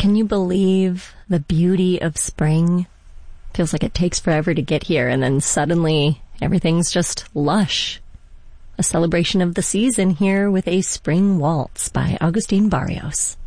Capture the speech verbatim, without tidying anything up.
Can you believe the beauty of spring? Feels like it takes forever to get here, and then suddenly everything's just lush. A celebration of the season here with a spring waltz by Agustin Barrios.